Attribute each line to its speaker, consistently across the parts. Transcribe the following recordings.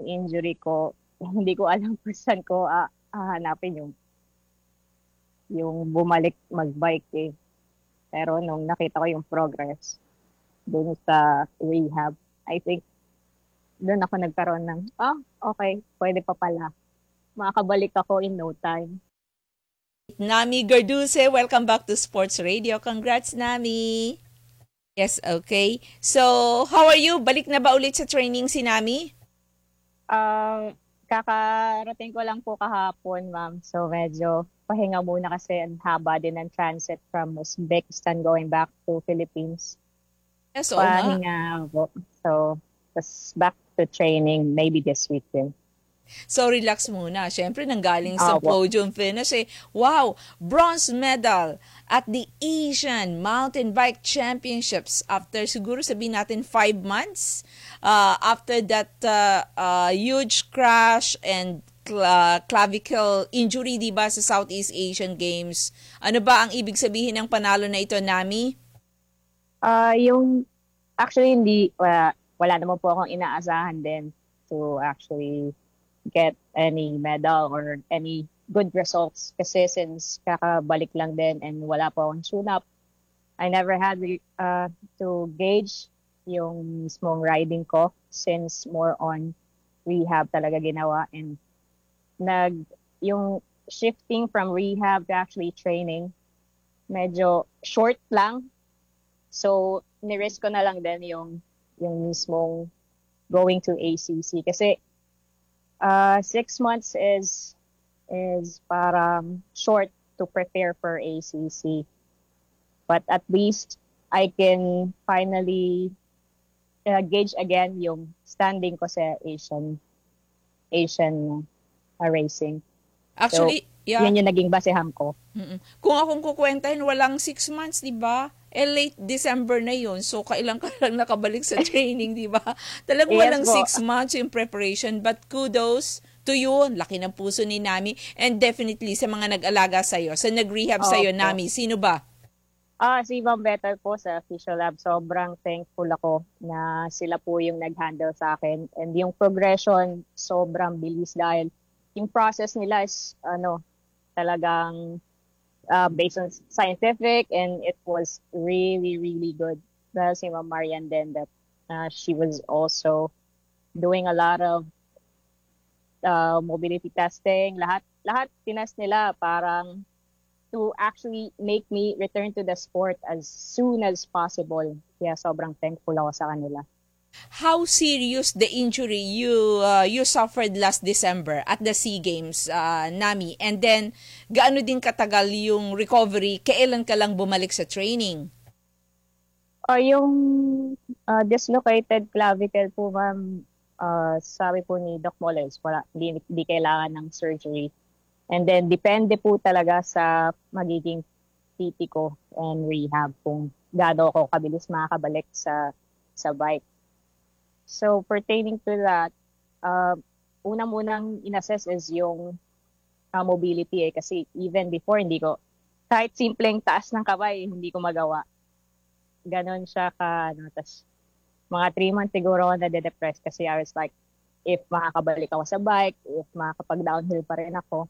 Speaker 1: injury ko, hindi ko alam kung saan ko hahanapin yung bumalik magbike eh. Pero nung nakita ko yung progress dun sa rehab, I think dun ako nagkaroon ng, okay, pwede pa pala. Makakabalik ako in no time.
Speaker 2: Nami Garduse, welcome back to Sports Radio. Congrats, Nami. Yes, okay. So, how are you? Balik na ba ulit sa training si Nami?
Speaker 1: Kakarating ko lang po kahapon, ma'am. So medyo pahinga muna kasi ang haba din ng transit from Uzbekistan going back to Philippines.
Speaker 2: Yes, oo nga.
Speaker 1: Pahinga po. So, tas back to training maybe this week din.
Speaker 2: So, relax muna. Siyempre, nanggaling sa
Speaker 1: Po.
Speaker 2: podium finish eh. Wow! Bronze medal at the Asian Mountain Bike Championships after siguro sabihin natin 5 months. After that huge crash and clavicle injury, di ba, sa Southeast Asian Games. Ano ba ang ibig sabihin ng panalo na ito, Nami?
Speaker 1: Yung actually wala naman po akong inaasahan din to actually get any medal or any good results kasi since kakabalik lang din and wala po akong tune-up, I never had to gauge yung mismong riding ko since more on rehab talaga ginawa and yung shifting from rehab to actually training medyo short lang. So, ni-risk ko na lang din yung mismong going to ACC kasi 6 months is parang short to prepare for ACC. But at least I can finally gauge again yung standing ko sa Asian racing. So,
Speaker 2: Actually, yeah.
Speaker 1: yun yung naging basehan ko.
Speaker 2: Mm-mm. Kung akong kukwentahin, walang 6 months, di ba? Late December na yun. So, kailan ka lang nakabalik sa training, di ba? Talagang
Speaker 1: Yes
Speaker 2: walang
Speaker 1: po.
Speaker 2: 6 months yung preparation. But kudos to you. Laki ng puso ni Nami. And definitely sa mga nag-alaga sa'yo, sa nag-rehab sa'yo,
Speaker 1: Opo.
Speaker 2: Nami, sino ba?
Speaker 1: Si Ma'am Better po sa Official Lab, sobrang thankful ako na sila po yung nag-handle sa akin. And yung progression, sobrang bilis dahil yung process nila is talagang based on scientific and it was really, really good. Dahil si Ma'am Marian din that she was also doing a lot of mobility testing. Lahat tinest nila parang to actually make me return to the sport as soon as possible. Kaya sobrang thankful ako sa kanila.
Speaker 2: How serious the injury you suffered last December at the SEA Games, Nami? And then, gaano din katagal yung recovery? Kailan ka lang bumalik sa training?
Speaker 1: Yung dislocated clavicle po, ma'am, sabi po ni Doc Moles, hindi kailangan ng surgery. And then, depende po talaga sa magiging PT ko and rehab kung gaano ako kabilis makakabalik sa bike. So, pertaining to that, unang-unang inassess is yung mobility kasi even before, kahit simpleng taas ng kamay, hindi ko magawa. Ganon siya tas mga 3 months siguro ako nade-depress kasi I was like, if makakabalik ako sa bike, if makakapag-downhill pa rin ako.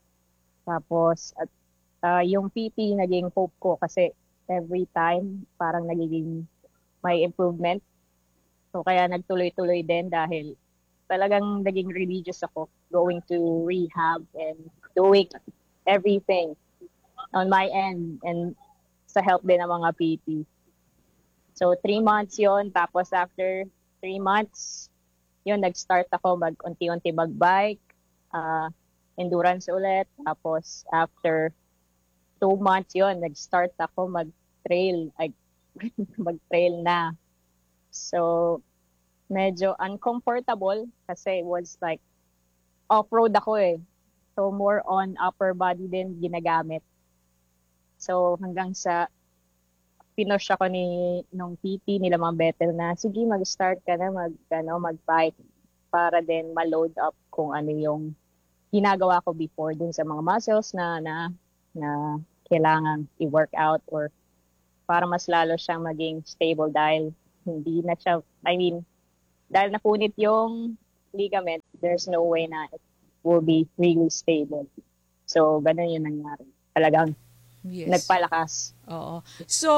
Speaker 1: Tapos, yung PT naging hope ko kasi every time parang nagiging may improvement. So, kaya nagtuloy-tuloy din dahil talagang naging religious ako going to rehab and doing everything on my end and sa help din ng mga PT. So, 3 months yon. Tapos, after 3 months, nag-start ako unti-unti mag-bike, endurance ulit. Tapos, after 2 months nag-start ako mag-trail. Mag-trail na. So, medyo uncomfortable kasi it was like off-road ako eh. So, more on upper body din ginagamit. So, hanggang sa pinush ako nung PT nila mga better na, sige, mag-start ka na, mag-bike para din ma-load up kung ano yung ginagawa ko before dun sa mga muscles na kailangan i-work out or para mas lalo siyang maging stable dahil hindi na siya, dahil napunit yung ligament, there's no way na it will be really stable. So, ganun yung nangyari. Talagang
Speaker 2: Yes.
Speaker 1: nagpalakas.
Speaker 2: Oo. So,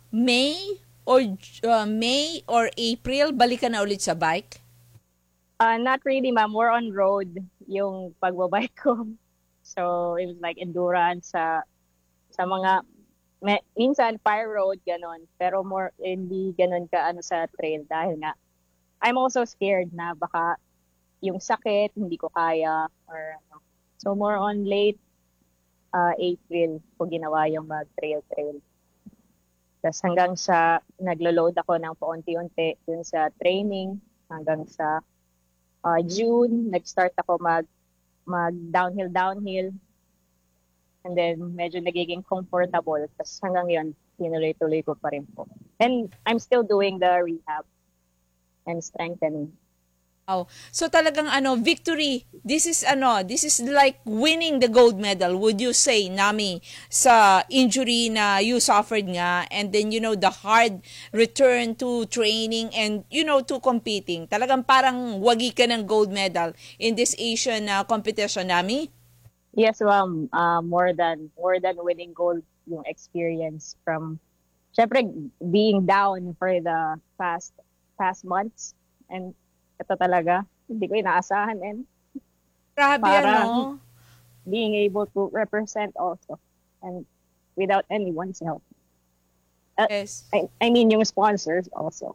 Speaker 2: May or April, balik ka na ulit sa bike?
Speaker 1: Not really, ma'am. More on road yung pagbabike ko. So, it was like endurance sa mga, minsan fire road, ganon. Pero more, hindi ganon ka ano sa trail dahil nga, I'm also scared na baka yung sakit, hindi ko kaya, or ano. So, more on late April ko ginawa yung mag-trail-trail. Tapos hanggang sa naglo-load ako ng paunti-unti dun sa training, hanggang sa June, nag-start ako mag-downhill. And then, medyo nagiging comfortable. Tapos hanggang yun, tinuloy-tuloy ko pa rin po. And I'm still doing the rehab and strengthening.
Speaker 2: Wow. So talagang victory. This is like winning the gold medal. Would you say, Nami, sa injury na you suffered nga, and then the hard return to training and to competing. Talagang parang wagi ka ng gold medal in this Asian competition, Nami?
Speaker 1: Yes, ma'am. More than winning gold, yung experience from, syempre, being down for the past months. And ito talaga, hindi ko inaasahan. And
Speaker 2: Grabe,
Speaker 1: parang being able to represent also. And without anyone's help.
Speaker 2: Yes.
Speaker 1: I mean, yung sponsors also.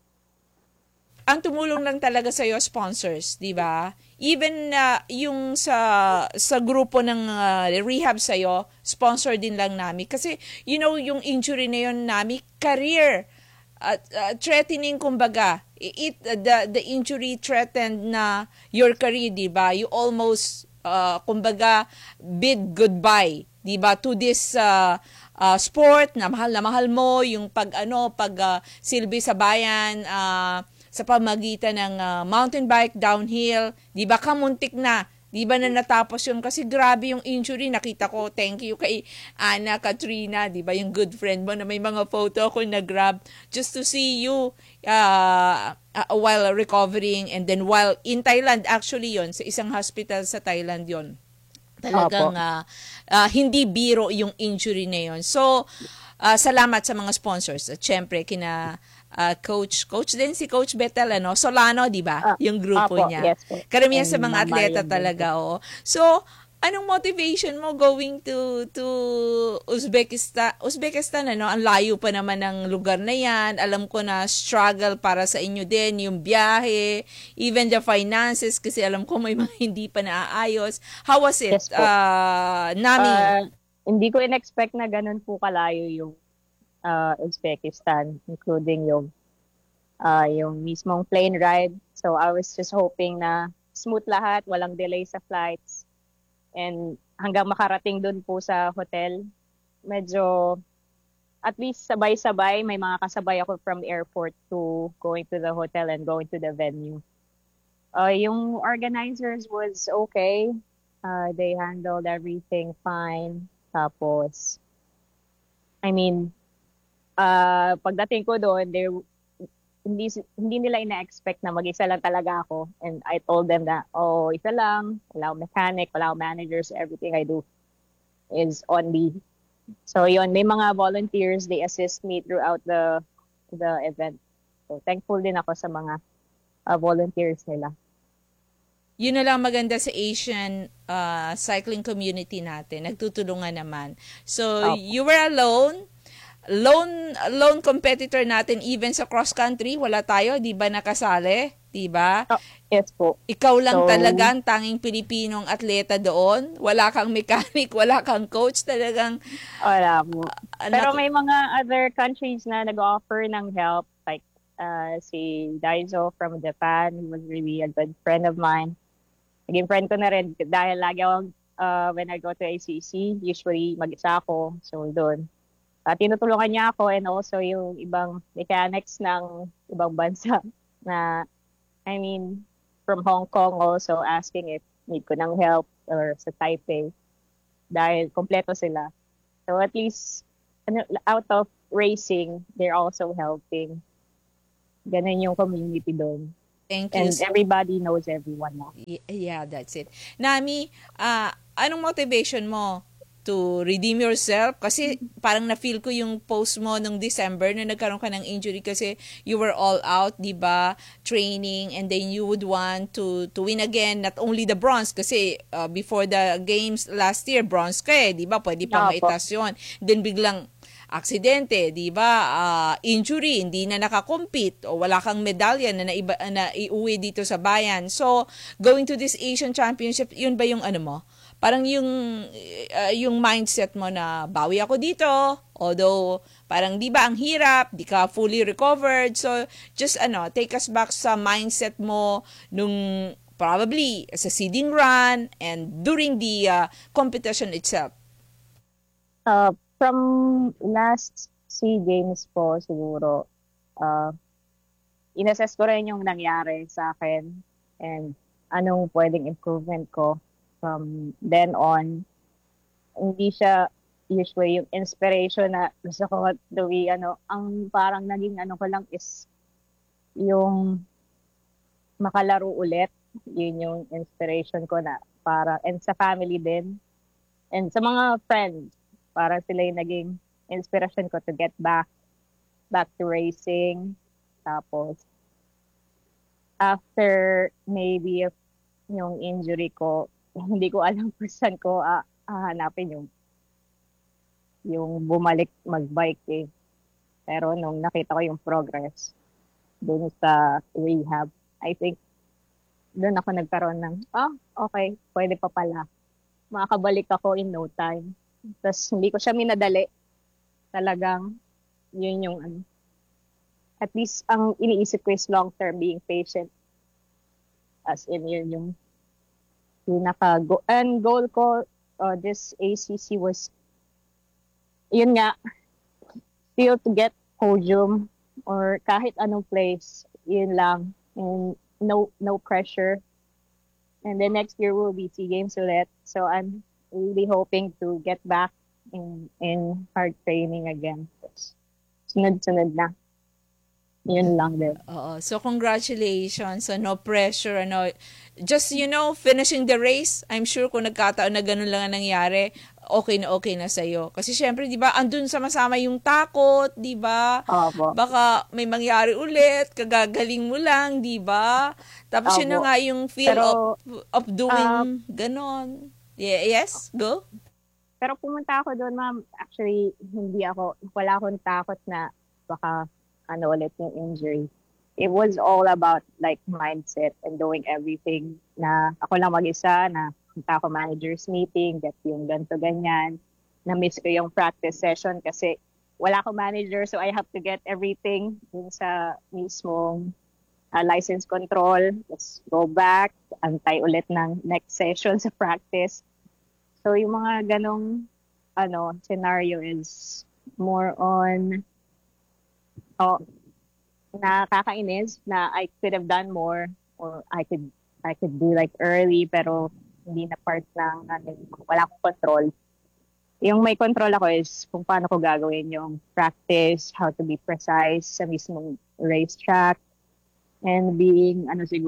Speaker 2: Ang tumulong lang talaga sa iyo sponsors, 'di ba? Even yung sa grupo ng rehab sa iyo, sponsor din lang namin kasi yung injury na yon Nami, career threatening kumbaga. The injury threatened na your career, 'di ba? You almost kumbaga bid goodbye, 'di ba, to this sport na mahal mo, yung pag silbi sa bayan sa pamagitan ng mountain bike, downhill, di ba kamuntik na, di ba na natapos yun kasi grabe yung injury, nakita ko, thank you kay Ana Katrina, di ba yung good friend mo na may mga photo ako na grab just to see you while recovering and then while in Thailand, actually yon sa isang hospital sa Thailand yon. Talagang hindi biro yung injury na yon. So, salamat sa mga sponsors. At syempre, kina coach din si Coach Betel, Solano, di ba? Yung grupo niya.
Speaker 1: Yes, po.
Speaker 2: Karamihan sa mga
Speaker 1: And
Speaker 2: atleta
Speaker 1: Marian
Speaker 2: talaga, oh. So, anong motivation mo going to Uzbekistan? Uzbekistan, ang layo pa naman ng lugar na yan. Alam ko na struggle para sa inyo din, yung biyahe, even the finances, kasi alam ko may mga hindi pa naaayos. How was it,
Speaker 1: Yes, po.
Speaker 2: Nami?
Speaker 1: Hindi ko in-expect na ganun po kalayo yung Uzbekistan, including yung mismong plane ride. So I was just hoping na smooth lahat, walang delay sa flights. And hanggang makarating dun po sa hotel, medyo at least sabay-sabay, may mga kasabay ako from the airport to going to the hotel and going to the venue. Yung organizers was okay. They handled everything fine. Tapos, I mean, pagdating ko doon, hindi nila ina-expect na mag-isa lang talaga ako. And I told them that, isa lang, wala akong mechanic, wala akong managers, everything I do is on me. So yun, may mga volunteers, they assist me throughout the event. So thankful din ako sa mga volunteers nila.
Speaker 2: Yun na lang maganda sa Asian cycling community natin. Nagtutulungan naman. So, you were alone. Lone competitor natin even sa cross country, wala tayo, 'di ba, nakasali, 'di ba?
Speaker 1: Yes po.
Speaker 2: Ikaw lang talaga ang tanging Pilipinong atleta doon. Wala kang mechanic, wala kang coach, talagang
Speaker 1: wala po. Pero may mga other countries na nag-offer ng help, like si Daiso from Japan, he was really a good friend of mine. Naging friend ko na rin dahil lagi ako when I go to ACC, usually mag-isa ako, so doon. Tinutulungan niya ako and also yung ibang mechanics ng ibang bansa na, I mean, from Hong Kong also asking if need ko ng help or sa Taipei dahil kompleto sila. So at least out of racing, they're also helping. Ganun yung community doon.
Speaker 2: Thank you.
Speaker 1: And everybody knows everyone now.
Speaker 2: Yeah, that's it. Nami, anong motivation mo to redeem yourself? Kasi parang na-feel ko yung post mo nung December na nagkaroon ka ng injury kasi you were all out, di ba? Training, and then you would want to win again, not only the bronze, kasi before the games last year, bronze ka eh, di ba? Pwede pa
Speaker 1: Opo.
Speaker 2: maitas yun. Then biglang aksidente, 'di ba? Injury, hindi na nakakompete o wala kang medalya na iuwi dito sa bayan. So, going to this Asian Championship, 'yun ba yung ano mo? Parang yung mindset mo na bawi ako dito, although parang 'di ba ang hirap, di ka fully recovered. So, just take us back sa mindset mo nung probably sa seeding run and during the competition itself.
Speaker 1: From last SEA Games po siguro, uh, inassess ko rin yung nangyari sa akin and anong pwedeng improvement ko from then on. Hindi siya usually yung inspiration na gusto ko tuwi, ang parang naging ko lang is yung makalaro ulit. Yun yung inspiration ko na para, and sa family din, and sa mga friends, para sila yung naging inspiration ko to get back to racing. Tapos, after maybe yung injury ko, hindi ko alam kung saan ko hahanapin yung bumalik magbike eh. Pero nung nakita ko yung progress dun sa rehab, I think doon ako nagkaroon ng, okay, pwede pa pala. Makakabalik ako in no time. Tapos hindi ko siya minadali. Talagang yun yung at least ang iniisip ko is long term, being patient. As in yun yung and goal ko this ACC was yun nga, still to get podium or kahit anong place, yun lang. And no pressure. And then next year will be SEA Games ulit. So I'm really hoping to get back in hard training again. Sunod-sunod na. Yun lang din.
Speaker 2: Oo. So, congratulations. No pressure. Just, finishing the race, I'm sure kung nagkataon na ganun lang ang nangyari, okay na sa'yo. Kasi syempre, di ba, andun sama-sama yung takot, di ba?
Speaker 1: Opo.
Speaker 2: Baka may mangyari ulit, kagagaling mo lang, di ba? Tapos yun na
Speaker 1: Opo.
Speaker 2: nga yung feel
Speaker 1: Pero,
Speaker 2: of doing ganon. Yes, go?
Speaker 1: Pero pumunta ako doon, ma'am. Actually, wala akong takot na baka ulit yung injury. It was all about like mindset and doing everything na ako lang mag-isa, na punta ako manager's meeting, get yung ganto ganyan. Na-miss ko yung practice session kasi wala akong manager, so I have to get everything dun sa mismong license control. Let's go back, antay ulit ng next session sa practice. So yung mga ganong scenario is more on nakakainis na I could have done more, or I could do like early pero hindi na part ng wala akong control. Yung may control ako is kung paano ko gagawin yung practice, how to be precise sa mismong racetrack, and being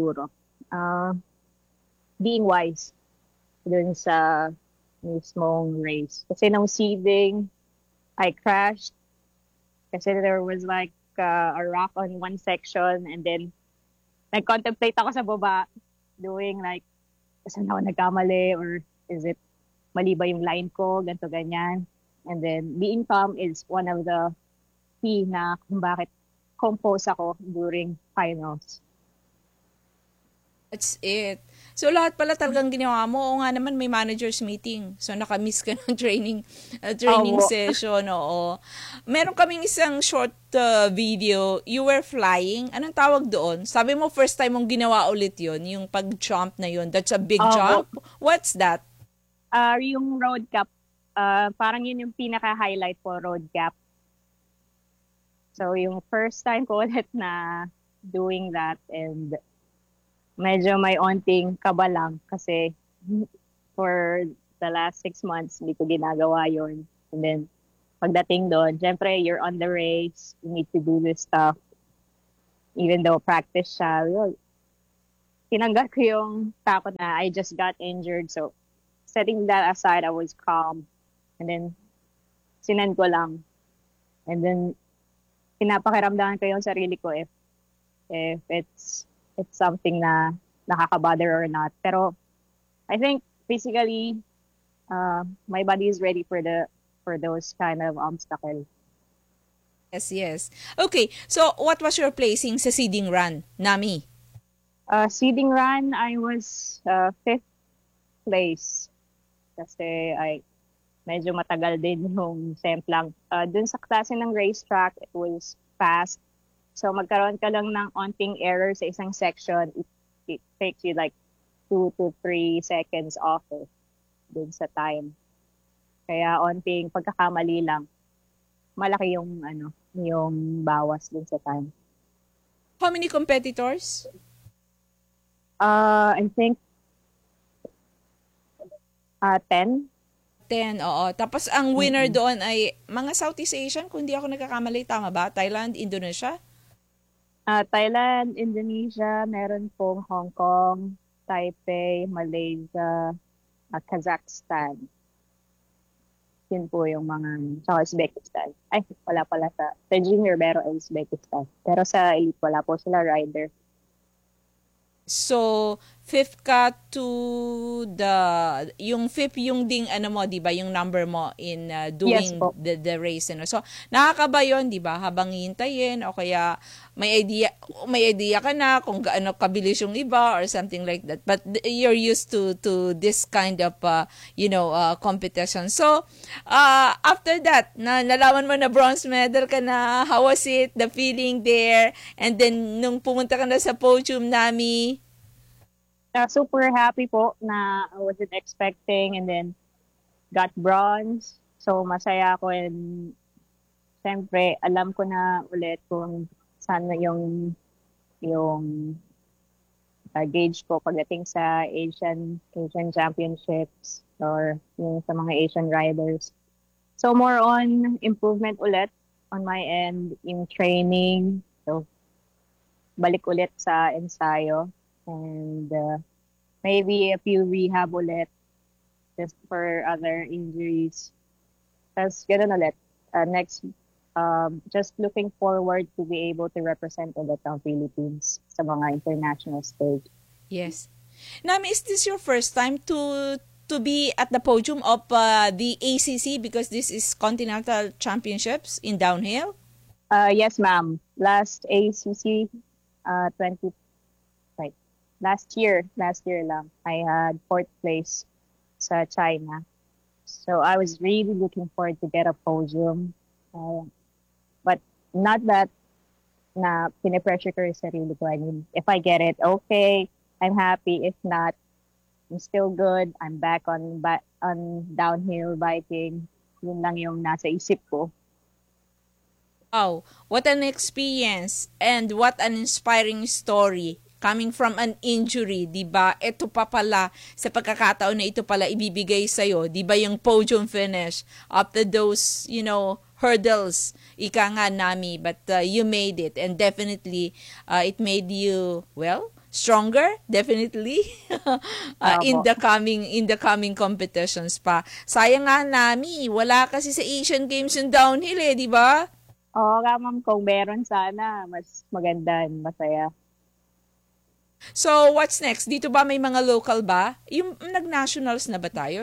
Speaker 1: being wise dun sa mismong race. Kasi nung seeding, I crashed kasi there was like a rock on one section, and then nag-contemplate ako sa baba doing like, saan ako nagkamali, or is it mali ba yung line ko, ganto ganyan. And then being calm is one of the key na kung bakit compose ako during finals.
Speaker 2: That's it. So, lahat pala talagang ginawa mo. Oo nga naman, may manager's meeting. So, nakamiss ka ng training session. Oo. Meron kaming isang short video. You were flying. Anong tawag doon? Sabi mo, first time mong ginawa ulit yun, yung pag-jump na yun. That's a big jump. What's that?
Speaker 1: Yung road cap. Parang yun yung pinaka-highlight po, road cap. So, yung first time ko ulit na doing that, and medyo may onting kaba lang kasi for the last 6 months, hindi ko ginagawa yun. And then, pagdating doon, syempre, you're on the race, you need to do this stuff. Even though practice siya, tinanggal ko yung takot na I just got injured. So, setting that aside, I was calm. And then, sinend ko lang. And then, pinapakiramdaman ko yung sarili ko if it's something na nakaka-bother or not. Pero, I think, physically, my body is ready for those kind of obstacle.
Speaker 2: Yes, yes. Okay, so what was your placing sa seeding run, Nami?
Speaker 1: Seeding run, I was fifth place. Kasi medyo matagal din yung semplang. Dun sa klase ng racetrack, it was fast. So magkaroon ka lang ng onting error sa isang section, it takes you like 2 to 3 seconds off dun sa time. Kaya onting pagkakamali lang, malaki yung bawas dun sa time.
Speaker 2: How many competitors?
Speaker 1: I think 10.
Speaker 2: 10, oo. Tapos ang winner doon ay mga Southeast Asian, kung di ako nagkakamali, tama ba? Thailand, Indonesia?
Speaker 1: Thailand, Indonesia, meron pong Hong Kong, Taipei, Malaysia, Kazakhstan. Yun po yung mga, sa Uzbekistan. Ay, wala pala sa junior, pero Uzbekistan. Pero sa elite, wala po sila rider.
Speaker 2: So, fifth ka to yung fifth yung ding ano mo, 'di ba, yung number mo in
Speaker 1: Yes
Speaker 2: doing
Speaker 1: po.
Speaker 2: the race, ano. So, nakakaba 'yon, 'di ba? Habang hihintayin o kaya may idea ka na kung gaano kabilis yung iba or something like that. But you're used to this kind of competition. So, after that, nalaman mo na bronze medal ka na, how was it? The feeling there? And then nung pumunta ka na sa podium, Nami?
Speaker 1: Super happy po na I wasn't expecting and then got bronze. So, masaya ako and siyempre, alam ko na ulit kung saan na yung gauge ko pagdating sa Asian Championships or yung sa mga Asian riders. So more on improvement ulit on my end in training. So balik ulit sa ensayo and maybe a few rehab ulit just for other injuries. Tapos ganun ulit. Next, just looking forward to be able to represent ulit ang Philippines sa mga international stage.
Speaker 2: Yes. Nami, is this your first time to be at the podium of the ACC, because this is Continental Championships in downhill?
Speaker 1: Yes, ma'am. Last ACC, 20, right. Last year lang, I had fourth place sa China. So I was really looking forward to get a podium. But not that na pinipressure ko yung sarili ko. I mean, if I get it, okay, I'm happy. If not, I'm still good. I'm back on downhill biking. Yun lang yung nasa isip ko.
Speaker 2: Wow, what an experience and what an inspiring story coming from an injury, 'di ba? Ito pa pala sa pagkakataon na ito pala ibibigay sa iyo, 'di ba, yung podium finish after those, hurdles. Ika nga, Nami, but you made it, and definitely it made you, well, stronger, definitely. In
Speaker 1: Opo.
Speaker 2: the coming competitions pa. Sayang nga, Nami, wala kasi sa Asian Games yung downhill, 'di ba?
Speaker 1: Oo nga, ma'am, kung meron sana, mas maganda, masaya.
Speaker 2: So, what's next? Dito ba may mga local ba? Yung nag-nationals na ba tayo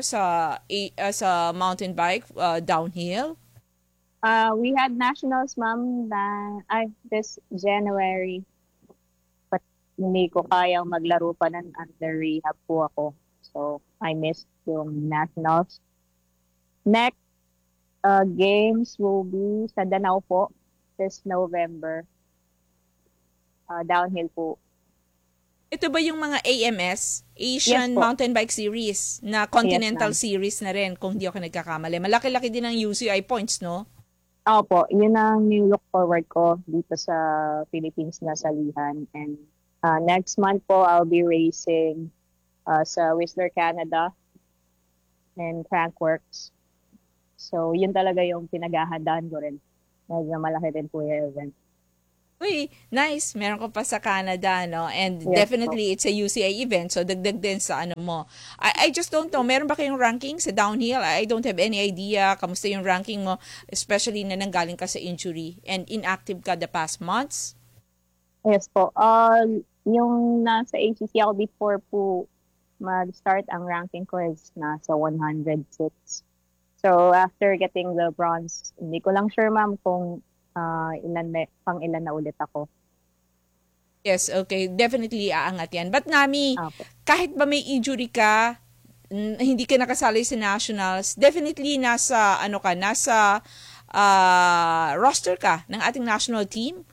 Speaker 2: sa mountain bike downhill?
Speaker 1: We had nationals, ma'am, this January. But hindi ko kayang maglaro pa ng under rehab po ako. So, I missed yung nationals. Next games will be sa Danau po this November. Downhill po.
Speaker 2: Ito ba yung mga AMS,
Speaker 1: Yes
Speaker 2: Asian
Speaker 1: po.
Speaker 2: Mountain Bike Series, na
Speaker 1: Yes,
Speaker 2: Continental
Speaker 1: ma'am.
Speaker 2: Series na rin, kung di ako nagkakamali? Malaki-laki din ang UCI points, no?
Speaker 1: Opo, yun ang new look forward ko dito sa Philippines na salihan. And next month po, I'll be racing sa Whistler, Canada and Crankworks. So, yun talaga yung pinaghahandaan ko rin. Medyo malaki din po yung event.
Speaker 2: Uy, nice. Meron ko pa sa Canada, no? And
Speaker 1: Yes po.
Speaker 2: definitely, it's a UCI event, so dagdag din sa ano mo. I just don't know. Meron ba kayong ranking sa downhill? I don't have any idea. Kamusta yung ranking mo? Especially na nanggaling ka sa injury and inactive ka the past months?
Speaker 1: Yes po. Yung nasa ACC ako before po mag-start, ang ranking ko is nasa 106. So, after getting the bronze, hindi ko lang sure, ma'am, kung pang ilan na ulit ako.
Speaker 2: Yes, okay. Definitely aangat yan. But Nami,
Speaker 1: Apo.
Speaker 2: kahit ba may injury ka, hindi ka nakasali sa nationals, definitely nasa roster ka ng ating national team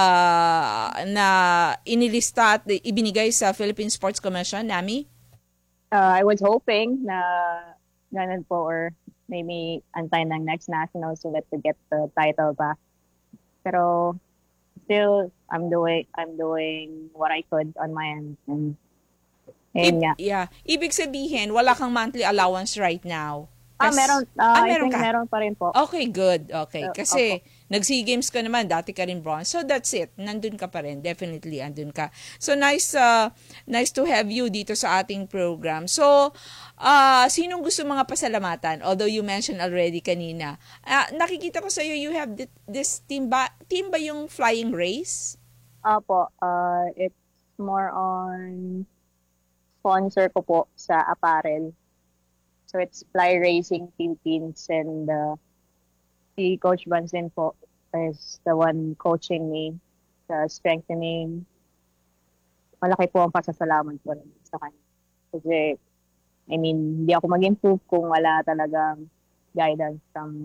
Speaker 2: na inilista at ibinigay sa Philippine Sports Commission, Nami?
Speaker 1: I was hoping na ganun po, or maybe antay ng next nationals ulit to get the title back. Pero still, I'm doing what I could on my end. And ayun nga.
Speaker 2: Yeah. Ibig sabihin, wala kang monthly allowance right now.
Speaker 1: Meron, I
Speaker 2: Meron
Speaker 1: think
Speaker 2: ka.
Speaker 1: meron pa rin po.
Speaker 2: Okay, good. Okay.
Speaker 1: Opo.
Speaker 2: Kasi, nag-SEA Games ka naman, dati ka rin bronze. So, that's it. Nandun ka pa rin. Definitely, andun ka. So, nice to have you dito sa ating program. So, sinong gusto mga pasalamatan? Although you mentioned already kanina. Nakikita ko sa'yo, you have this team ba? Team ba yung flying race?
Speaker 1: Opo, it's more on sponsor ko po sa apparel. So it's Fly Racing Philippines, and si Coach Bansin po is the one coaching me sa strengthening. Malaki po ang pasasalamat ko rin sa kanya. Kasi, I mean, hindi ako mag-improve kung wala talagang guidance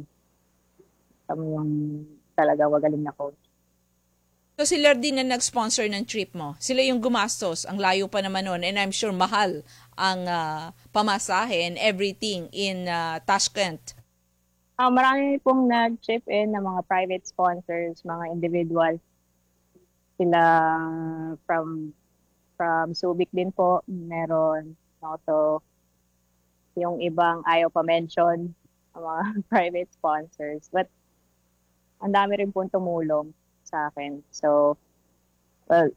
Speaker 1: from yung talaga magaling na coach.
Speaker 2: So sila din na nag-sponsor ng trip mo. Sila yung gumastos. Ang layo pa naman nun. And I'm sure mahal ang pamasahe and everything in Tashkent.
Speaker 1: Marami pong nag-chip in ng mga private sponsors, mga individual. Sila from Subic din po. Meron also yung ibang ayaw pa mention, ang mga private sponsors. But ang dami rin pong tumulong sa akin. So, well,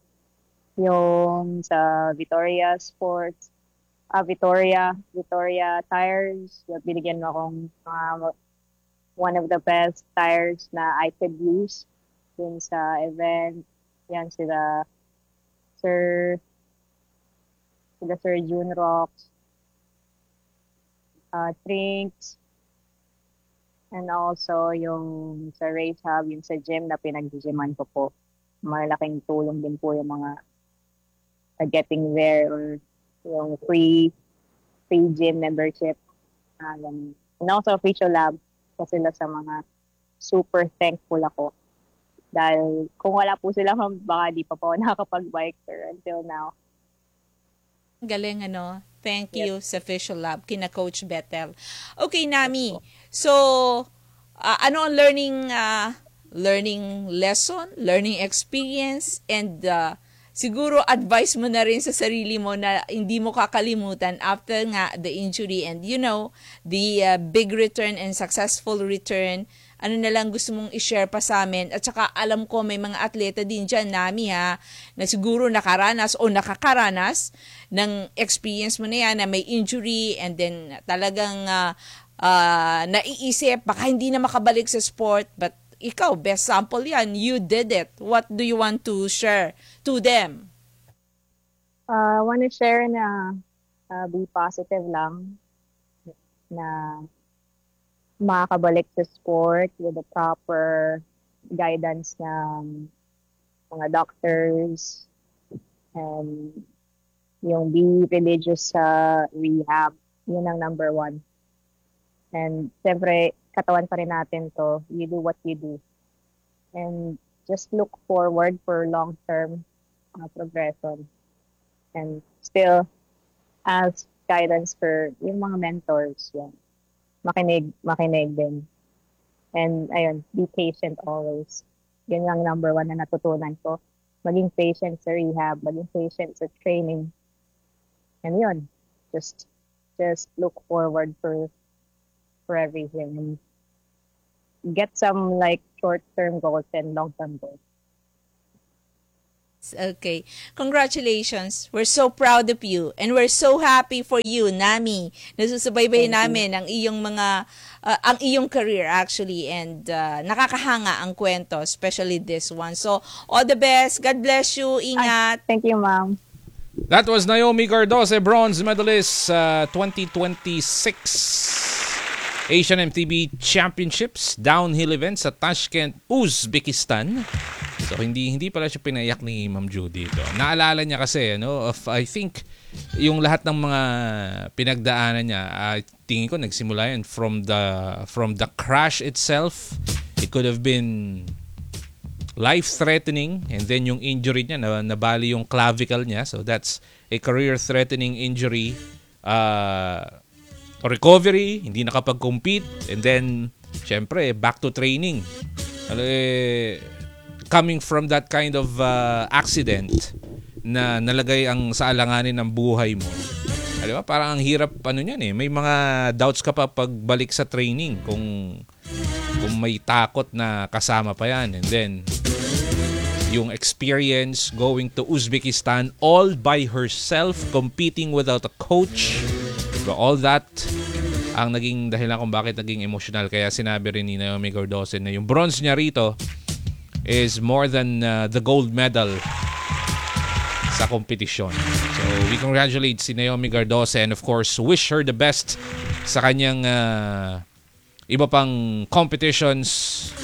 Speaker 1: yung sa Victoria Sports, Victoria Tires, binigyan mo akong one of the best tires na I could use dun sa event. Yan Sir, sila Sir June Rocks, Trinks, and also yung sa race hub, yung sa gym na pinag-gyman ko po. Malaking tulong din po yung mga getting there, or yung free gym membership. Ganun. And also official lab, kasi sila sa mga super thankful ako. Dahil kung wala po sila, baka di pa po ako nakakapag-biker until now.
Speaker 2: Galing ano. Thank
Speaker 1: Yes.
Speaker 2: you sa Official Lab, kina Coach Bethel. Okay, Nami. So, ano ang learning lesson, learning experience, and siguro advice mo na rin sa sarili mo na hindi mo kakalimutan after nga the injury and the big return and successful return. Ano na lang gusto mong i-share pa sa amin? At saka alam ko may mga atleta din dyan, Nami ha, na siguro nakaranas o nakakaranas ng experience mo na yan na may injury and then talagang naiisip, baka hindi na makabalik sa sport, but ikaw, best sample yan. You did it. What do you want to share to them?
Speaker 1: I want to share na be positive lang, na makakabalik sa sport with the proper guidance ng mga doctors, and yung be religious sa rehab. Yun ang number one. And siyempre, katawan pa rin natin to. You do what you do. And just look forward for long-term progression. And still ask guidance for yung mga mentors. Yan. Makinig din. And ayun, be patient always. Yun ang number one na natutunan ko. Maging patient sa rehab, maging patient sa training. And yun, just look forward for everything, and get some like short-term goals and long-term goals.
Speaker 2: Okay. Congratulations. We're so proud of you and we're so happy for you, Nami. Nasusubaybay namin ang iyong mga ang iyong career actually, and nakakahanga ang kwento, especially this one. So, all the best. God bless you. Ingat.
Speaker 1: Thank you, ma'am.
Speaker 3: That was Naomi Gardose, bronze medalist 2026 Asian MTB Championships downhill event sa Tashkent, Uzbekistan. So hindi pala siya pinayak ni Ma'am Judy dito. Naalala niya kasi I think yung lahat ng mga pinagdaanan niya, tingin ko nagsimula yan from the crash itself. It could have been life-threatening, and then yung injury niya, nabali yung clavicle niya. So that's a career-threatening injury. Recovery, hindi nakapag-compete, and then syempre back to training. Coming from that kind of accident na nalagay ang sa alanganin ng buhay mo. Alam mo, parang ang hirap niyan eh. May mga doubts ka pa pagbalik sa training kung may takot na kasama pa yan. And then yung experience going to Uzbekistan all by herself, competing without a coach. So all that ang naging dahilan kung bakit naging emotional. Kaya sinabi rin ni Naomi Gardose na yung bronze niya rito is more than the gold medal sa kompetisyon. So we congratulate si Naomi Gardose and of course wish her the best sa kanyang iba pang competitions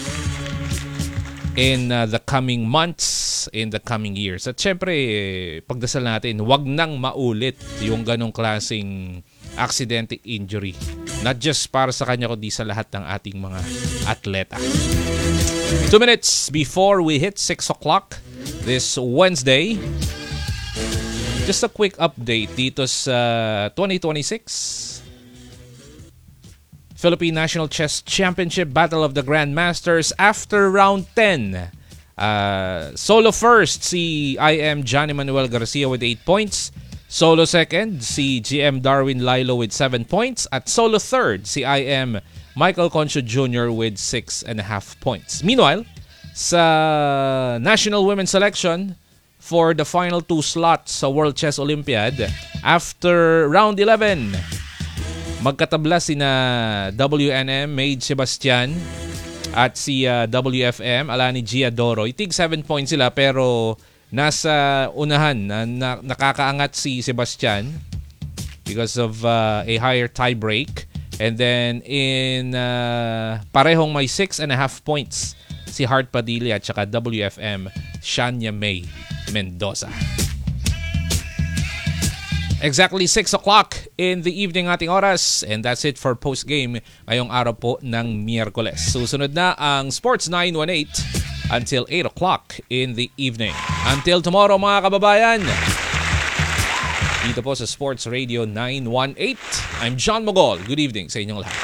Speaker 3: in the coming months, in the coming years. At syempre, pagdasal natin, wag nang maulit yung ganong klaseng accidental injury. Not just para sa kanya, kundi sa lahat ng ating mga atleta. 2 minutes before we hit 6 o'clock this Wednesday. Just a quick update dito sa 2026 Philippine National Chess Championship Battle of the Grandmasters after round 10. Solo first, si IM Johnny Manuel Garcia with 8 points. Solo second, si GM Darwin Lilo with 7 points. At solo third, si IM Michael Concho Jr. with 6.5 points. Meanwhile, sa National Women's Selection for the final 2 slots sa World Chess Olympiad, after round 11, magkatabla sina WNM Maid Sebastian at si WFM Alani Giadoro. Itig 7 points sila pero nasa unahan na nakakaangat si Sebastian because of a higher tie break. And then in parehong may 6.5 points si Hart Padilla at saka WFM Shania May Mendoza. Exactly 6 o'clock in the evening ating oras, and that's it for post-game ngayong araw po ng Miyerkules. Susunod na ang Sports 918 until 8 o'clock in the evening. Until tomorrow mga kababayan, dito po sa Sports Radio 918, I'm John Mogol. Good evening sa inyong lahat.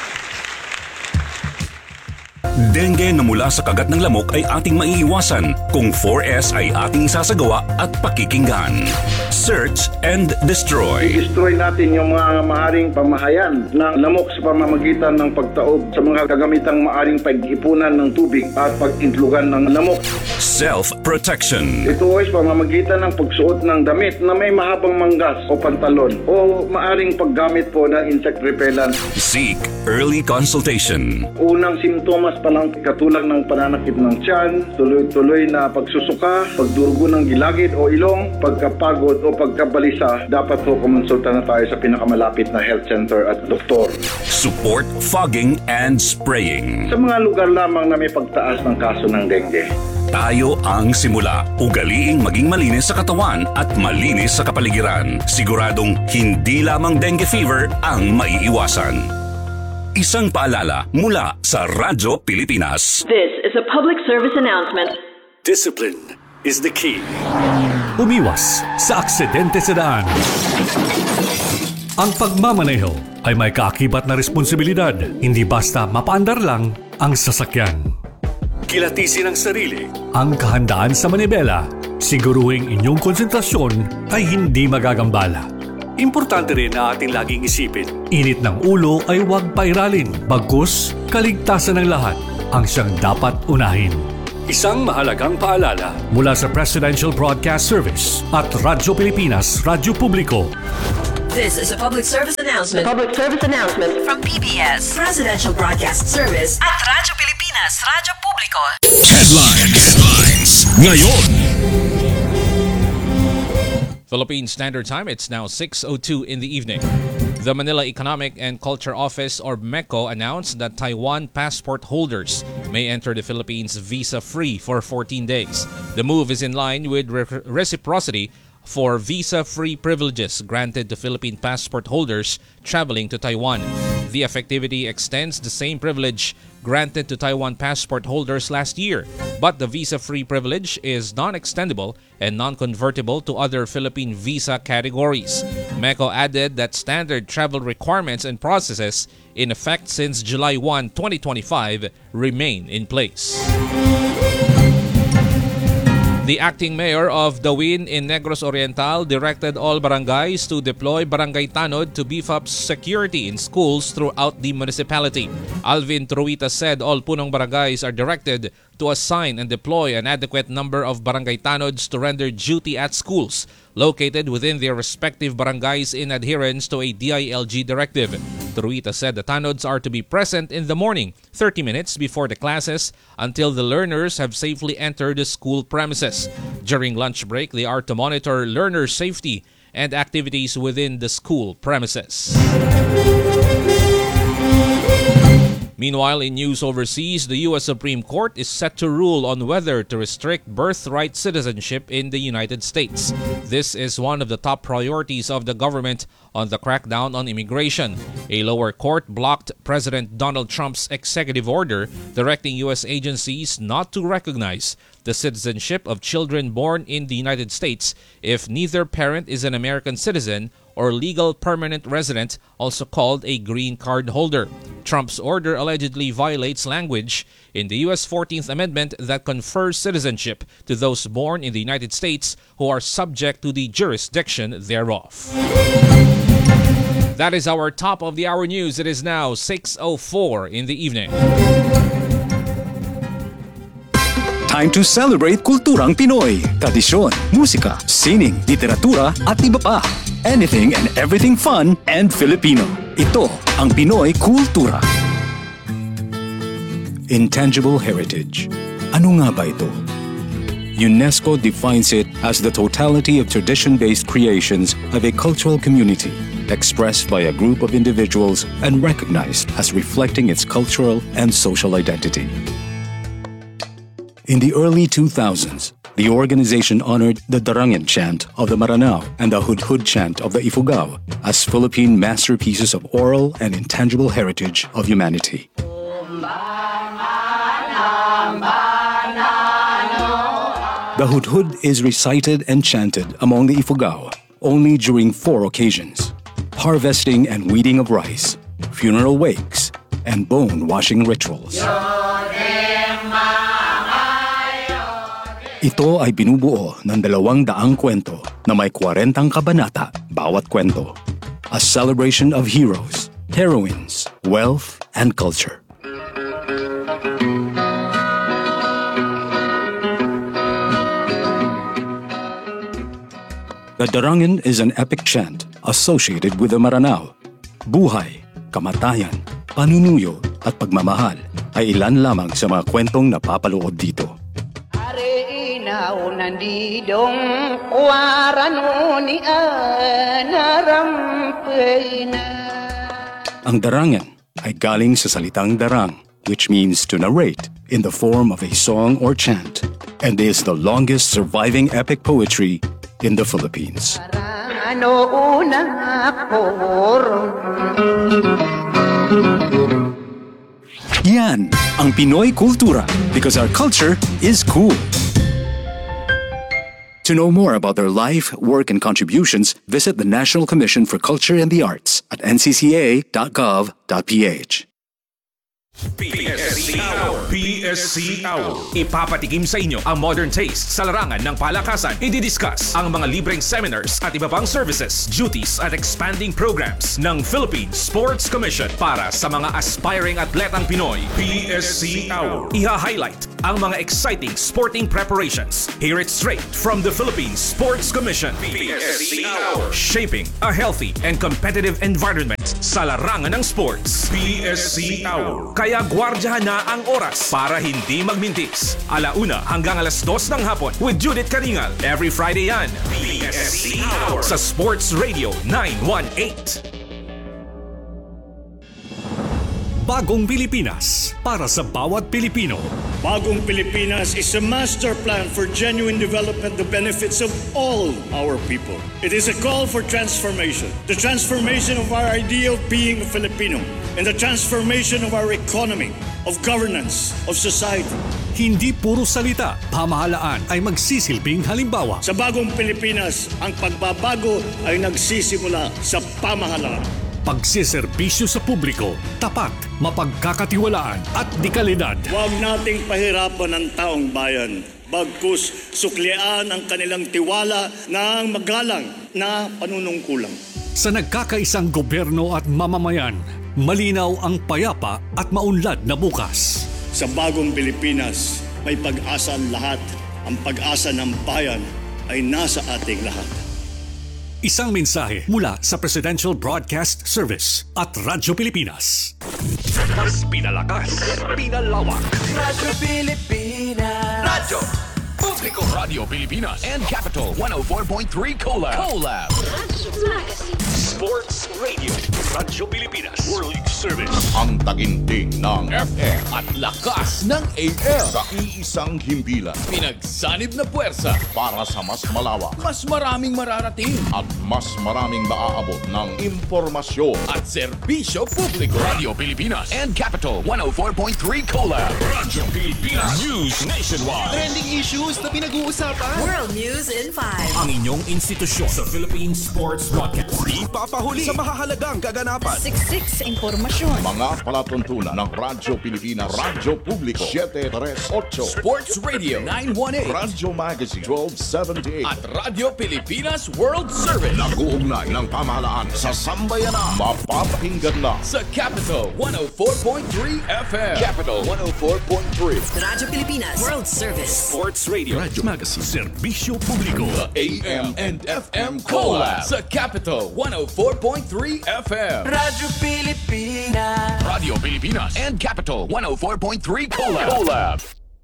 Speaker 4: Dengue na mula sa kagat ng lamok ay ating maiiwasan kung 4S ay ating sasagawa at pakikinggan. Search and destroy.
Speaker 5: I-destroy natin yung mga maaring pamahayan ng lamok sa pamamagitan ng pagtaob sa mga kagamitang maaring pag-ipunan ng tubig at pag-intlugan ng lamok.
Speaker 4: Self-protection.
Speaker 5: Ito ay sa pamamagitan ng pagsuot ng damit na may mahabang manggas o pantalon o maaring paggamit po ng insect repellent.
Speaker 4: Seek early consultation.
Speaker 5: Unang simptomas pa lang katulad ng pananakit ng tiyan, tuloy-tuloy na pagsusuka, pagdurugo ng gilagid o ilong, pagkapagod o pagkabalisa, dapat po kumonsulta na tayo sa pinakamalapit na health center at doktor.
Speaker 4: Support fogging and spraying.
Speaker 5: Sa mga lugar lamang na may pagtaas ng kaso ng dengue.
Speaker 4: Tayo ang simula. Ugaliing maging malinis sa katawan at malinis sa kapaligiran. Siguradong hindi lamang dengue fever ang maiiwasan. Isang paalala mula sa Radyo Pilipinas.
Speaker 6: This is a public service announcement.
Speaker 7: Discipline is the key. Umiwas sa aksidente sa daan. Ang pagmamaneho ay may kaakibat na responsibilidad. Hindi basta mapaandar lang ang sasakyan. Kilatisin ang sarili. Ang kahandaan sa manibela. Siguruhing inyong konsentrasyon ay hindi magagambala. Importante rin na ating laging isipin, init ng ulo ay huwag pairalin. Bagkus, kaligtasan ng lahat ang siyang dapat unahin. Isang mahalagang paalala mula sa Presidential Broadcast Service at Radyo Pilipinas, Radyo Publiko.
Speaker 8: This is a public service announcement.
Speaker 6: Public service announcement.
Speaker 8: From PBS, Presidential Broadcast Service at Radyo Pilipinas, Radyo Publiko.
Speaker 4: Headlines. Ngayon.
Speaker 3: Philippine Standard Time, it's now 6:02 in the evening. The Manila Economic and Culture Office, or MECO, announced that Taiwan passport holders may enter the Philippines visa-free for 14 days. The move is in line with reciprocity for visa-free privileges granted to Philippine passport holders traveling to Taiwan. The effectivity extends the same privilege granted to Taiwan passport holders last year, but the visa-free privilege is non-extendable and non-convertible to other Philippine visa categories. MECO added that standard travel requirements and processes in effect since July 1, 2025 remain in place. The acting mayor of Dawin in Negros Oriental directed all barangays to deploy barangay tanod to beef up security in schools throughout the municipality. Alvin Truita said all punong barangays are directed to assign and deploy an adequate number of barangay tanods to render duty at schools located within their respective barangays in adherence to a DILG directive. Truita said the tanods are to be present in the morning, 30 minutes before the classes, until the learners have safely entered the school premises. During lunch break, they are to monitor learner safety and activities within the school premises. Meanwhile, in news overseas, the U.S. Supreme Court is set to rule on whether to restrict birthright citizenship in the United States. This is one of the top priorities of the government on the crackdown on immigration. A lower court blocked President Donald Trump's executive order directing U.S. agencies not to recognize the citizenship of children born in the United States if neither parent is an American citizen or legal permanent resident, also called a green card holder. Trump's order allegedly violates language in the U.S. 14th Amendment that confers citizenship to those born in the United States who are subject to the jurisdiction thereof. That is our top of the hour news. It is now 6:04 in the evening.
Speaker 9: Time to celebrate kulturang Pinoy, tradisyon, musika, sining, literatura at iba pa. Anything and everything fun and Filipino. Ito ang Pinoy Kultura. Intangible heritage. Ano nga ba ito? UNESCO defines it as the totality of tradition-based creations of a cultural community, expressed by a group of individuals and recognized as reflecting its cultural and social identity. In the early 2000s, the organization honored the Darangen chant of the Maranao and the Hudhud chant of the Ifugao as Philippine masterpieces of oral and intangible heritage of humanity. The Hudhud is recited and chanted among the Ifugao only during 4 occasions: harvesting and weeding of rice, funeral wakes, and bone-washing rituals. Ito ay binubuo ng 200 kwento na may 40 kabanata bawat kwento. A celebration of heroes, heroines, wealth, and culture. The Darangen is an epic chant associated with the Maranao. Buhay, kamatayan, panunuyo at pagmamahal ay ilan lamang sa mga kwentong napapaloob dito. Ang Darangen ay galing sa salitang darang, which means to narrate in the form of a song or chant, and is the longest surviving epic poetry in the Philippines. Yan ang Pinoy Kultura, because our culture is cool. To know more about their life, work, and contributions, visit the National Commission for Culture and the Arts at ncca.gov.ph.
Speaker 4: PSC Hour. PSC Hour. Ipapatikim sa inyo ang modern taste sa larangan ng palakasan. I-discuss ang mga libreng seminars at iba pang services, duties at expanding programs ng Philippine Sports Commission para sa mga aspiring atletang Pinoy. PSC Hour. Iha-highlight ang mga exciting sporting preparations. Hear it straight from the Philippine Sports Commission. PSC Hour. Shaping a healthy and competitive environment sa larangan ng sports. PSC Hour. Kaya gwardyahan na ang oras para hindi magmintis. 1:00 hanggang 2:00 ng hapon with Judith Caringal. Every Friday yan. PSC Hour sa Sports Radio 918.
Speaker 7: Bagong Pilipinas para sa bawat Pilipino.
Speaker 10: Bagong Pilipinas is a master plan for genuine development, the benefits of all our people. It is a call for transformation. The transformation of our idea of being a Filipino and the transformation of our economy, of governance, of society.
Speaker 7: Hindi puro salita, pamahalaan ay magsisilbing halimbawa.
Speaker 10: Sa Bagong Pilipinas, ang pagbabago ay nagsisimula sa pamahalaan.
Speaker 7: Pagsiservisyo sa publiko, tapat, mapagkakatiwalaan at dekalidad.
Speaker 10: Huwag nating pahirapan ang taong bayan. Bagkus suklian ang kanilang tiwala ng magalang na panunungkulang.
Speaker 7: Sa nagkakaisang gobyerno at mamamayan, malinaw ang payapa at maunlad na bukas.
Speaker 10: Sa Bagong Pilipinas, may pag-asa ang lahat. Ang pag-asa ng bayan ay nasa ating lahat.
Speaker 7: Isang mensahe mula sa Presidential Broadcast Service at Radyo Pilipinas. Mas pinalakas, pinalawak.
Speaker 11: Radyo Pilipinas. Radyo Publiko Radio Pilipinas and Capital 104.3 Collab.
Speaker 4: Sports Radio. Radyo Pilipinas.
Speaker 12: World Service. Ang taginting ng FM
Speaker 11: At lakas ng AM.
Speaker 12: sa iisang himpilan
Speaker 11: Pinagsanib na puwersa.
Speaker 12: para sa mas malawak
Speaker 11: Mas maraming mararating.
Speaker 12: at mas maraming maaabot ng impormasyon.
Speaker 11: At serbisyo publiko. Radio Pilipinas and Capital 104.3 Collab.
Speaker 12: Radyo Pilipinas News Nationwide.
Speaker 11: Trending issues na pinag-uusapan.
Speaker 8: World News in 5.
Speaker 7: Ang inyong institusyon sa Philippine Sports Broadcast.
Speaker 12: Ipapahuli sa mahahalagang kaganapan.
Speaker 8: Siksik sa impormasyon.
Speaker 12: Mga palatuntunan ng Radyo Pilipinas, Radyo Publiko 738,
Speaker 11: Sports Radio 918.
Speaker 12: Radyo Magazine 1278.
Speaker 11: At Radio Pilipinas World Service.
Speaker 12: Nag-uugnay ng pamahalaan sa sambayanan. Mapapakinggan na
Speaker 11: Sa Capital 104.3 FM. Capital 104.3.
Speaker 8: Radyo Pilipinas World Service.
Speaker 4: Sports Radio.
Speaker 7: Radyo Magazine. Serbisyo publiko.
Speaker 11: AM and FM Collab sa Capital 104.3 FM.
Speaker 8: Radyo Pilipinas.
Speaker 11: Radio Pilipinas and Capital 104.3 Collab.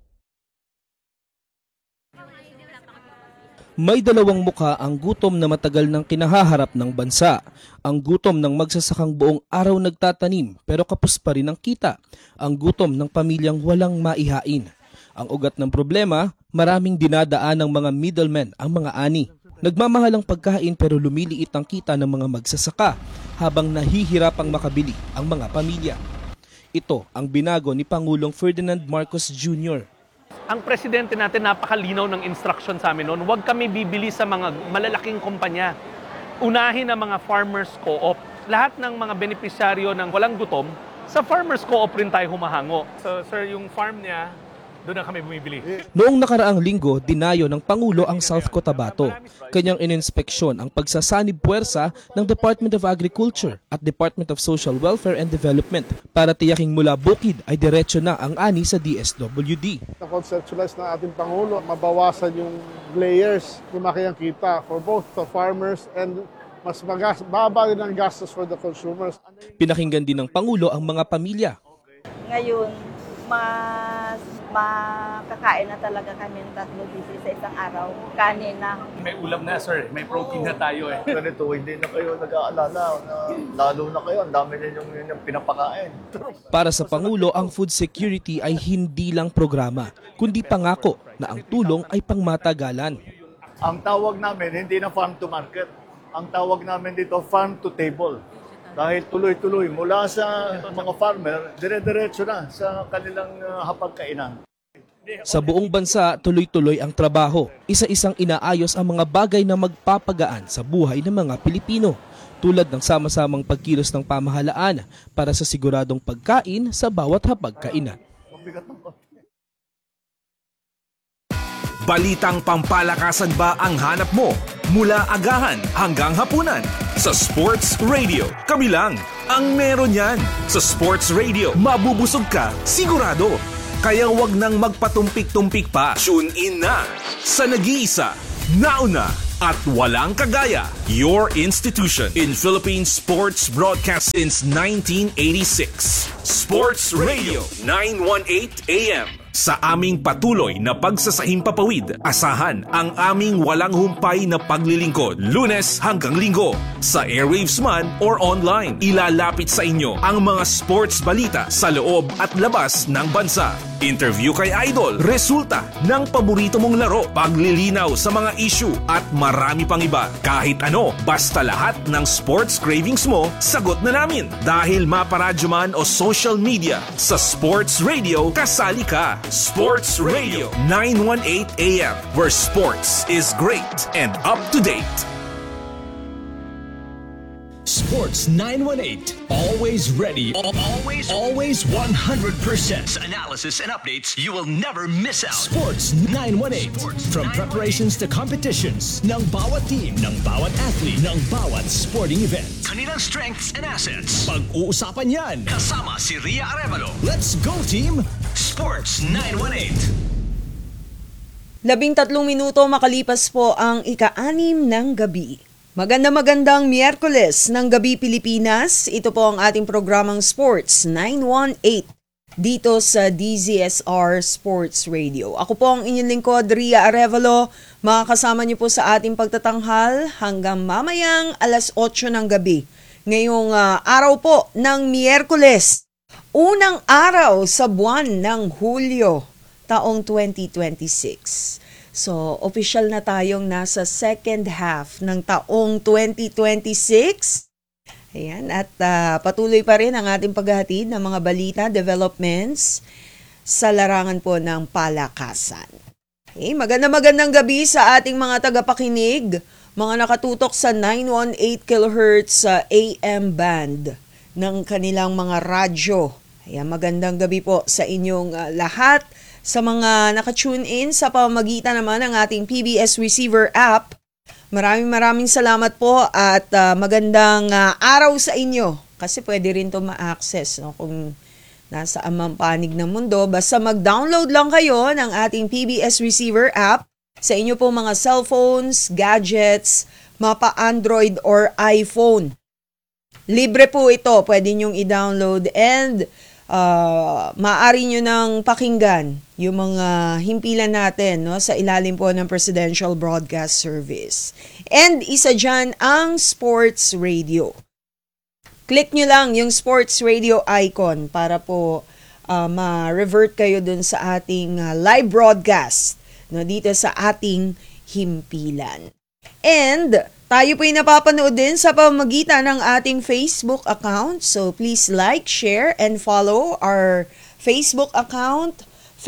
Speaker 13: May dalawang mukha ang gutom na matagal nang kinahaharap ng bansa. Ang gutom ng magsasakang buong araw nagtatanim pero kapos pa rin ang kita. Ang gutom ng pamilyang walang maihain. Ang ugat ng problema, maraming dinadaan ng mga middlemen ang mga ani. Nagmamahal ang pagkain pero lumiliit ang kita ng mga magsasaka habang nahihirapang makabili ang mga pamilya. Ito ang binago ni Pangulong Ferdinand Marcos Jr.
Speaker 14: Ang presidente natin napakalinaw ng instruction sa amin noon, huwag kami bibili sa mga malalaking kumpanya. Unahin ang mga farmers co-op. Lahat ng mga benepisyaryo ng walang gutom, sa farmers co-op rin tayo humahango. So sir, yung farm niya, doon na kami bumibili.
Speaker 13: Noong nakaraang linggo, dinayo ng Pangulo ang South Cotabato. Kanyang ininspeksyon ang pagsasanib puwersa ng Department of Agriculture at Department of Social Welfare and Development para tiyaking mula bukid ay diretso na ang ani sa DSWD.
Speaker 15: Na-conceptualize na ating Pangulo, mabawasan yung layers, lumaki ang kita for both the farmers and mas baba din ang gastos for the consumers.
Speaker 13: Pinakinggan din ng Pangulo ang mga pamilya.
Speaker 16: Ngayon, mas makakain na talaga kami ng 3 beses sa isang araw. Kanin na.
Speaker 14: May ulam na sir, may protein na tayo eh.
Speaker 17: Ganito, hindi na kayo nag-aalala na lalo na kayo, ang dami ninyong pinapakain.
Speaker 13: Para sa Pangulo, ang food security ay hindi lang programa, kundi pangako na ang tulong ay pangmatagalan.
Speaker 17: Ang tawag namin, hindi na farm to market. Ang tawag namin dito, farm to table. Dahil tuloy-tuloy mula sa mga farmer, dire-diretso na sa kanilang hapagkainan.
Speaker 13: Sa buong bansa, tuloy-tuloy ang trabaho. Isa-isang inaayos ang mga bagay na magpapagaan sa buhay ng mga Pilipino. tulad ng sama-samang pagkilos ng pamahalaan para sa siguradong pagkain sa bawat hapagkainan.
Speaker 18: Balitang pampalakasan ba ang hanap mo? Mula agahan hanggang hapunan. Sa Sports Radio, kami lang ang meron yan. Sa Sports Radio, mabubusog ka, sigurado. Kaya wag nang magpatumpik-tumpik pa. Tune in na sa nag-iisa, nauna, at walang kagaya. Your institution in Philippine sports broadcast since 1986. Sports Radio 918 AM. Sa aming patuloy na pagsasahimpapawid, asahan ang aming walang humpay na paglilingkod. Lunes hanggang Linggo, sa airwaves man or online. Ilalapit sa inyo ang mga sports balita sa loob at labas ng bansa. Interview kay Idol, resulta ng paborito mong laro, paglilinaw sa mga issue at marami pang iba. Kahit ano, basta lahat ng sports cravings mo, sagot na namin. Dahil maparadyo man o social media, sa Sports Radio, kasali ka. Sports Radio 918 AM, where sports is great and up to date.
Speaker 19: Sports 918, always ready, always 100% analysis and updates you will never miss out. Sports 918, from preparations to competitions, ng bawat team, ng bawat athlete, ng bawat sporting event. Kanilang strengths and assets, pag-uusapan yan. Kasama si Ria Arevalo. Let's go team! Sports 918.
Speaker 2: 13 minuto makalipas po ang ika-6 ng gabi. Magandang Miyerkules ng Gabi Pilipinas. Ito po ang ating programang Sports 918 dito sa DZSR Sports Radio. Ako po ang inyong lingkod, Ria Arevalo. Makakasama niyo po sa ating pagtatanghal hanggang mamayang alas 8 ng gabi. Ngayong araw po ng Miyerkules, unang araw sa buwan ng Hulyo, taong 2026. So, official na tayong nasa second half ng taong 2026. Ayan, at patuloy pa rin ang ating paghahatid ng mga balita, developments sa larangan po ng palakasan. Okay, magandang gabi sa ating mga tagapakinig, mga nakatutok sa 918 kHz AM band ng kanilang mga radyo. Ayan, magandang gabi po sa inyong lahat. Sa mga nakatune in sa pamamagitan naman ng ating PBS Receiver app, maraming salamat po at magandang araw sa inyo. Kasi pwede rin ito ma-access kung nasa amang panig ng mundo. Basta mag-download lang kayo ng ating PBS Receiver app sa inyo po mga cellphones, gadgets, mapa Android or iPhone. Libre po ito, pwede nyong i-download and maaari nyo nang pakinggan yung mga himpilan natin sa ilalim po ng Presidential Broadcast Service. And isa dyan ang Sports Radio. Click nyo lang yung Sports Radio icon para po ma-revert kayo dun sa ating live broadcast dito sa ating himpilan. And tayo po'y napapanood din sa pamamagitan ng ating Facebook account. So please like, share, and follow our Facebook account,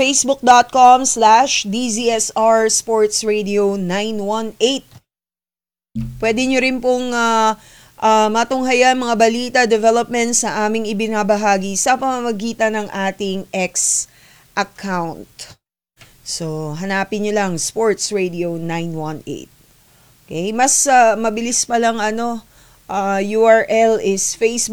Speaker 2: facebook.com/DZSR Sports Radio 918. Pwede nyo rin pong matunghayan mga balita, developments sa aming ibinabahagi sa pamamagitan ng ating X account. So hanapin nyo lang Sports Radio 918. Okay, mas mabilis pa lang URL is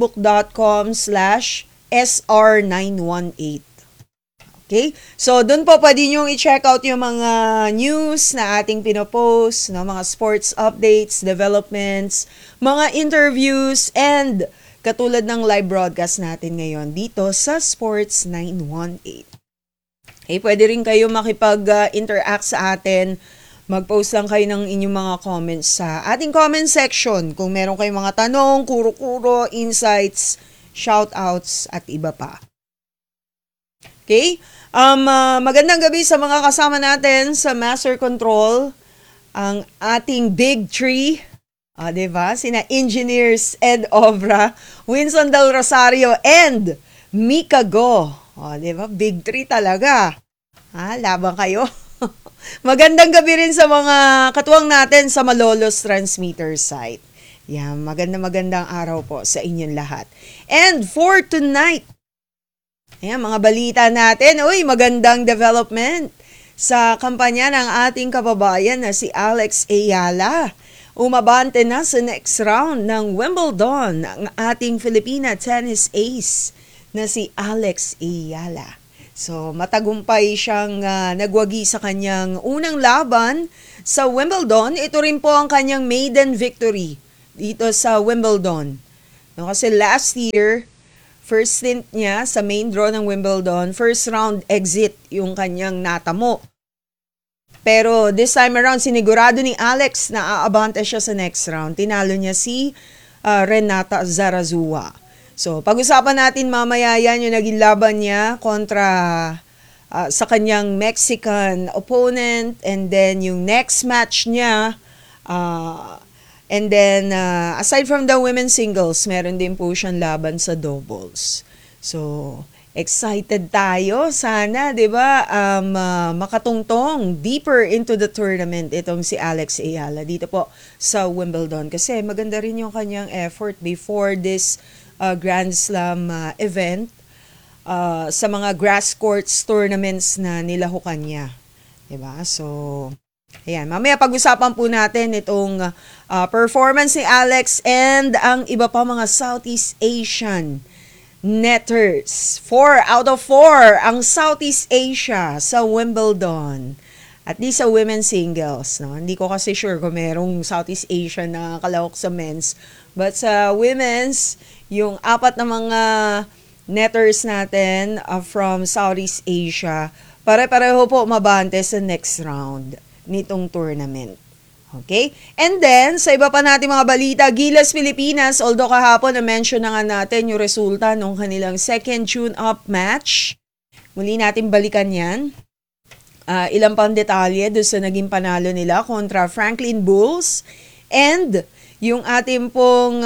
Speaker 2: facebook.com/SR918. Okay? So, doon po pwede nyo i-check out yung mga news na ating pinopost, mga sports updates, developments, mga interviews, and katulad ng live broadcast natin ngayon dito sa Sports 918. Okay, pwede rin kayo makipag-interact sa atin. Mag-post lang kayo ng inyong mga comments sa ating comment section. Kung meron kayong mga tanong, kuro-kuro, insights, shoutouts, at iba pa. Okay? Magandang gabi sa mga kasama natin sa Master Control. Ang ating Big Three. Diba? Sina Engineers Ed Obra, Winston Del Rosario, and Mika Go. Diba? Big Three talaga. Laban kayo. Magandang gabi rin sa mga katuwang natin sa Malolos Transmitter site.
Speaker 20: Yan, magandang araw po sa inyong lahat. And for tonight, ayan, mga balita natin, magandang development sa kampanya ng ating kababayan na si Alex Ayala. Umabante na sa next round ng Wimbledon ang ating Filipina tennis ace na si Alex Ayala. So, matagumpay siyang nagwagi sa kanyang unang laban sa Wimbledon. Ito rin po ang kanyang maiden victory dito sa Wimbledon. No, kasi last year, first stint niya sa main draw ng Wimbledon, first round exit yung kanyang natamo. Pero this time around, sinigurado ni Alex na aabante siya sa next round. Tinalo niya si Renata Zarazua. So, pag-usapan natin mamaya yan yung naging laban niya kontra sa kanyang Mexican opponent, and then yung next match niya, and then aside from the women's singles, meron din po siyang laban sa doubles. So, excited tayo. Sana, di ba, makatungtong deeper into the tournament itong si Alex Ayala dito po sa Wimbledon. Kasi maganda rin yung kanyang effort before this Grand Slam event sa mga grass courts tournaments na nilahukan niya. Diba? So, ayan. Mamaya pag-usapan po natin itong performance ni Alex and ang iba pa mga Southeast Asian netters. 4 out of 4 ang Southeast Asia sa Wimbledon. At least sa women's singles. No? Hindi ko kasi sure kung merong Southeast Asian na kalahok sa men's. But sa women's, yung 4 na mga netters natin from Southeast Asia, pare-pareho po mabante sa next round nitong tournament. Okay? And then, sa iba pa natin mga balita, Gilas Pilipinas, although kahapon na-mention na nga natin yung resulta ng kanilang second tune-up match. Muli natin balikan yan. Ilang pang detalye doon sa naging panalo nila kontra Franklin Bulls. And yung ating pong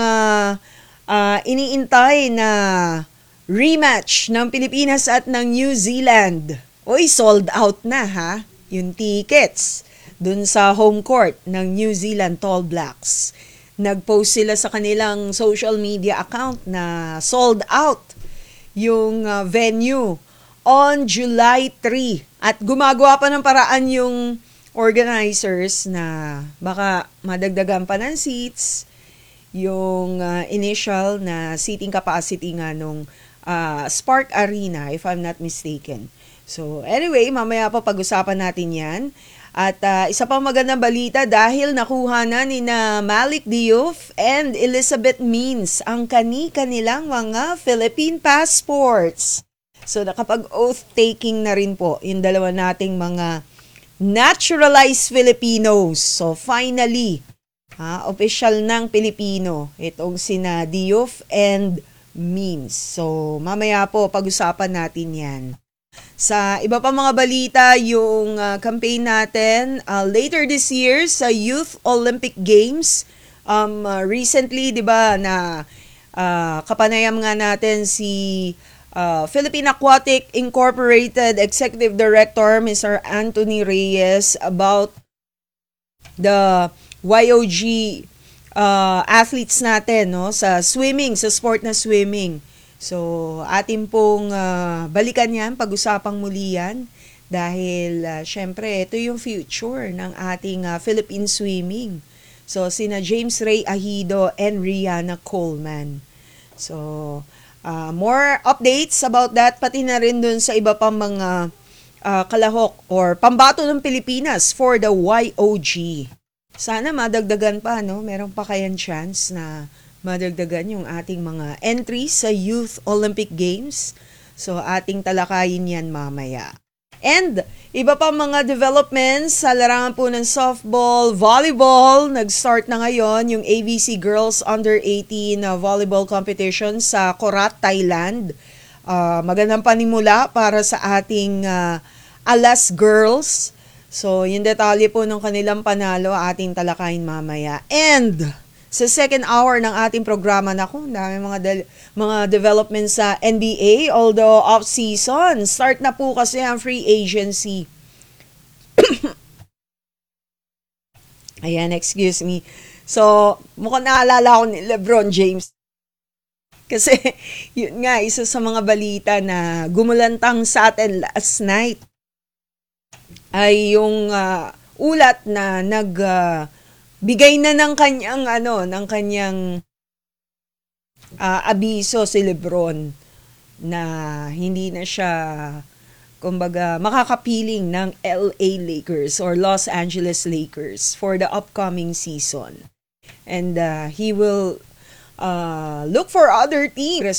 Speaker 20: iniintay na rematch ng Pilipinas at ng New Zealand. Sold out na ha, yung tickets dun sa home court ng New Zealand Tall Blacks. Nag-post sila sa kanilang social media account na sold out yung venue on July 3. At gumagawa pa ng paraan yung organizers na baka madagdagan pa ng seats, yung initial na seating capacity nga nung Spark Arena, if I'm not mistaken. So anyway, mamaya pa pag-usapan natin yan. At isa pang magandang balita dahil nakuha na ni Malik Diouf and Elizabeth Means ang kanilang mga Philippine passports. So nakapag-oath-taking na rin po yung dalawa nating mga naturalized Filipinos. So finally, official ng Pilipino itong sina Diouf and Means. So mamaya po pag-usapan natin yan. Sa iba pa mga balita, yung campaign natin later this year sa Youth Olympic Games. Recently, 'di ba, na kapanayam nga natin si Philippine Aquatic Incorporated Executive Director Mr. Anthony Reyes about the YOG athletes natin, no, sa swimming, sa sport na swimming. So, atin pong balikan yan, pag-usapang muli yan. Dahil, syempre, ito yung future ng ating Philippine swimming. So, sina James Ray Ahido and Rihanna Coleman. So, more updates about that, pati na rin dun sa iba pang mga kalahok or pambato ng Pilipinas for the YOG. Sana madagdagan pa, no? Meron pa kayang chance na madagdagan yung ating mga entries sa Youth Olympic Games. So, ating talakayin yan mamaya. And, iba pa mga developments sa larangan po ng softball, volleyball. Nag-start na ngayon yung ABC Girls Under-18 volleyball competition sa Korat, Thailand. Magandang panimula para sa ating Alas Girls. So, yung detalye po ng kanilang panalo, ating talakayin mamaya. And, sa second hour ng ating programa, naku, dami mga developments sa NBA, although off-season. Start na po kasi ang free agency. Ayan, excuse me. So, mukhang naalala ko ni LeBron James. Kasi, yun nga, isa sa mga balita na gumulantang sa atin last night ay yung ulat na bigay na ng kanyang abiso si LeBron na hindi na siya kumbaga makakapiling ng LA Lakers or Los Angeles Lakers for the upcoming season. And he will look for other teams